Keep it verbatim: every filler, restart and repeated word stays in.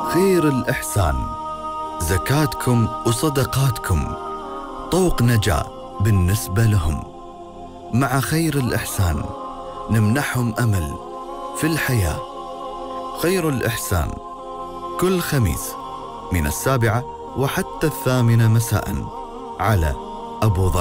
خير الإحسان زكاتكم وصدقاتكم طوق نجاة بالنسبة لهم. مع خير الإحسان نمنحهم أمل في الحياة. خير الإحسان كل خميس من السابعة وحتى الثامنة مساء على أبو ظبي.